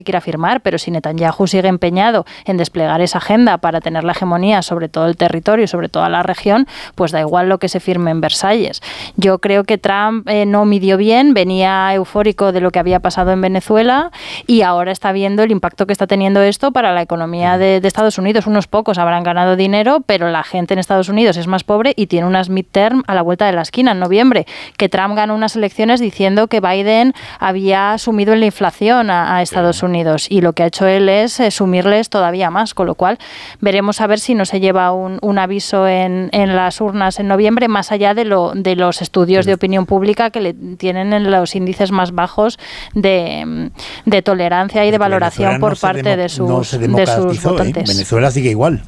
quiera firmar, pero si Netanyahu sigue empeñado en desplegar esa agenda para tener la hegemonía sobre todo el territorio, sobre toda la región, pues da igual lo que se firme en Versalles. Yo creo que Trump no midió bien, venía eufórico de lo que había pasado en Venezuela y ahora está viendo el impacto que está teniendo esto para la economía de Estados Unidos. Unos pocos habrán ganado dinero, pero la gente en Estados Unidos es más pobre y tiene unas midterm a la vuelta de la esquina en noviembre, que Trump ganó unas elecciones diciendo que Biden había sumido en la inflación a Estados Unidos. Y lo que ha hecho él es sumirles todavía más, con lo cual veremos a ver si no se lleva un aviso en las urnas en noviembre, más allá de los estudios de opinión pública que le tienen en los índices más bajos de tolerancia y de valoración por parte de sus votantes. Venezuela sigue igual.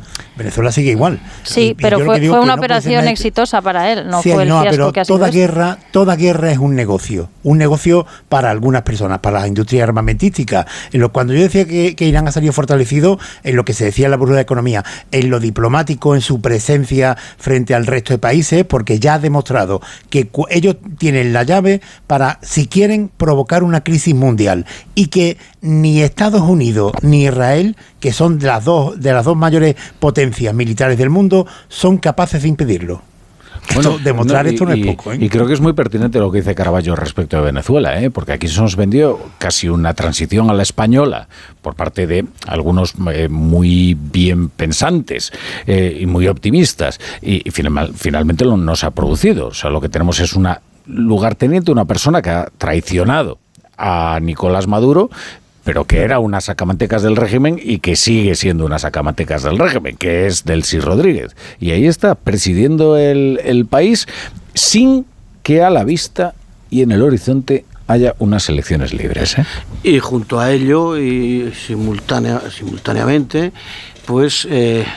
Sí, pero fue una operación exitosa para él, no fue el fiasco que ha sido. Toda guerra es un negocio para algunas personas, para la industria armamentística. Cuando yo decía que Irán ha salido fortalecido en lo que se decía en la burbuja de economía, en lo diplomático, en su presencia frente al resto de países, porque ya ha demostrado que ellos tienen la llave para, si quieren, provocar una crisis mundial, y que ni Estados Unidos ni Israel, que son de las dos mayores potencias militares del mundo, son capaces de impedirlo. Bueno, demostrar esto no es poco, ¿eh? Y creo que es muy pertinente lo que dice Caraballo respecto de Venezuela, porque aquí se nos vendió casi una transición a la española por parte de algunos muy bien pensantes y muy optimistas, y finalmente no se ha producido. O sea, lo que tenemos es una lugarteniente, una persona que ha traicionado a Nicolás Maduro, pero que era una sacamantecas del régimen y que sigue siendo una sacamantecas del régimen, que es Delcy Rodríguez. Y ahí está, presidiendo el país sin que a la vista y en el horizonte haya unas elecciones libres, ¿eh? Y junto a ello, y simultáneamente, pues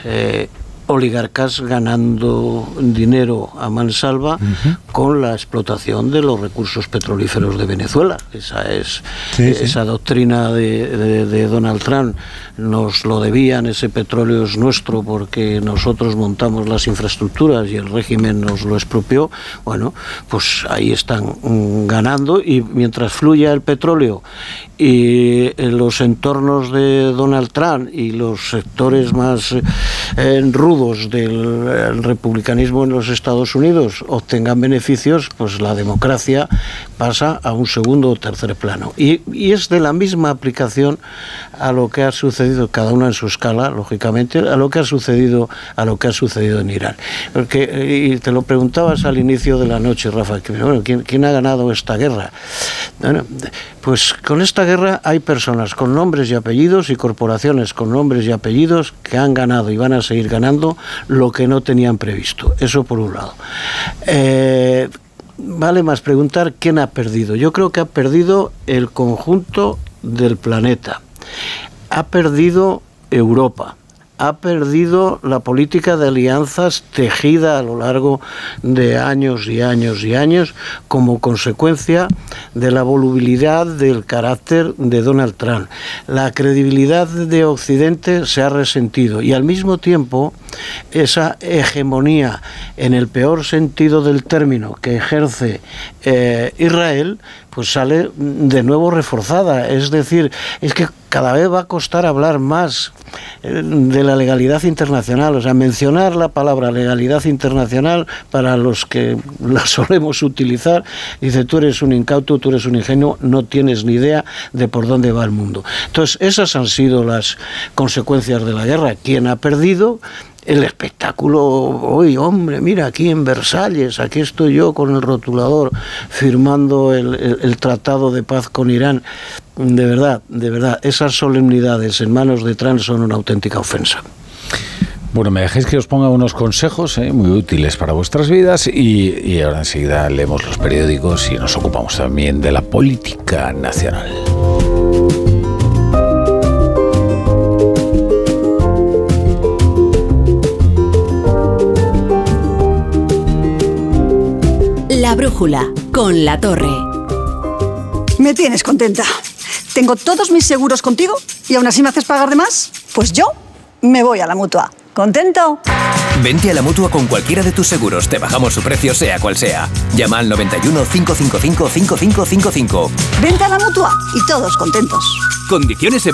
oligarcas ganando dinero a mansalva con la explotación de los recursos petrolíferos de Venezuela. Esa doctrina de Donald Trump, nos lo debían, ese petróleo es nuestro porque nosotros montamos las infraestructuras y el régimen nos lo expropió. Bueno, pues ahí están ganando, y mientras fluya el petróleo y en los entornos de Donald Trump y los sectores más rudos del republicanismo en los Estados Unidos obtengan beneficios, pues la democracia pasa a un segundo o tercer plano. Y es de la misma aplicación a lo que ha sucedido, cada una en su escala, lógicamente, a lo que ha sucedido en Irán. Porque, y te lo preguntabas al inicio de la noche, Rafa, bueno, ¿quién ha ganado esta guerra? Bueno, pues con esta guerra hay personas con nombres y apellidos y corporaciones con nombres y apellidos que han ganado y van a seguir ganando lo que no tenían previsto. Eso por un lado. Vale más preguntar quién ha perdido. Yo creo que ha perdido el conjunto del planeta. Ha perdido Europa. Ha perdido la política de alianzas tejida a lo largo de años y años y años como consecuencia de la volubilidad del carácter de Donald Trump. La credibilidad de Occidente se ha resentido, y al mismo tiempo esa hegemonía, en el peor sentido del término, que ejerce Israel, pues sale de nuevo reforzada. Es decir, es que cada vez va a costar hablar más de la legalidad internacional, o sea, mencionar la palabra legalidad internacional para los que la solemos utilizar, dice, tú eres un incauto, tú eres un ingenuo, no tienes ni idea de por dónde va el mundo. Entonces, esas han sido las consecuencias de la guerra. ¿Quién ha perdido? El espectáculo, hoy, hombre, mira, aquí en Versalles, aquí estoy yo con el rotulador firmando el tratado de paz con Irán. De verdad, esas solemnidades en manos de Trump son una auténtica ofensa. Bueno, me dejéis que os ponga unos consejos muy útiles para vuestras vidas, y ahora enseguida leemos los periódicos y nos ocupamos también de la política nacional. La brújula, con La Torre. Me tienes contenta. Tengo todos mis seguros contigo y aún así me haces pagar de más. Pues yo me voy a la Mutua. ¿Contento? Vente a la Mutua con cualquiera de tus seguros. Te bajamos su precio, sea cual sea. Llama al 91 555 5555. Vente a la Mutua y todos contentos. Condiciones en